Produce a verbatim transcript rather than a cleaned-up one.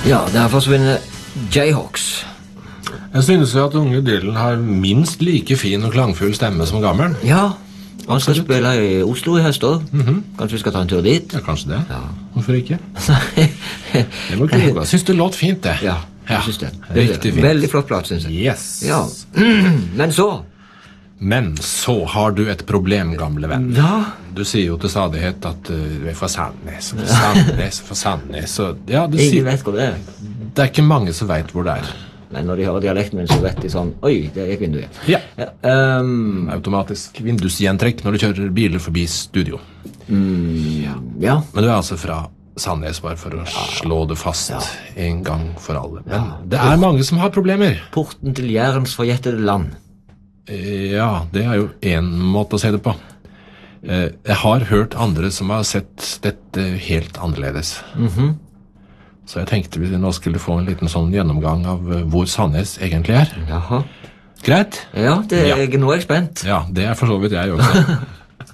Ja, der forsvinner Jayhawks. Jeg synes jo at unge Dylan har minst like fin og klangfull stemme som gammel. Ja, han skal spille i Oslo i høst også. Mhm. Kanskje vi skal ta en tur dit? Ja, kanskje det. Ja. Hvorfor ikke? Det var ikke noe. Synes det låt fint, det. Ja, jeg Ja, synes det. riktig fint. Veldig flott plass, synes jeg. Yes. Ja. Men så... Men så har du et problem, gamle venn. Ja. Du sier jo til stadighet at uh, vi er fra Sandnes, fra Sandnes, fra Sandnes. Og, ja, du Ingen sier, vet hvor det er. det er ikke mange som vet hvor det er. Men når de hører dialekten min, så vet de sånn, oi, det gikk vinduet. Ja. Ja, um, Automatisk vindusgjentrekk når du kjører biler forbi studio. mm, ja. Men du er altså fra Sandnes, bare for å slå det fast en gang for alle. Men det er mange som har problemer. Porten til Jærens forjettede land. Ja, det er jo en måte å se det på. Eh, Jeg har hørt andre som har sett dette helt annerledes. Mhm. Så jeg tenkte vi nå skulle få en liten sånn gjennomgang av eh, hvor Sandnes egentlig er. Jaha. Greit? Ja, det, Ja. jeg, nå er jeg spent. Ja, det er for så vidt jeg også.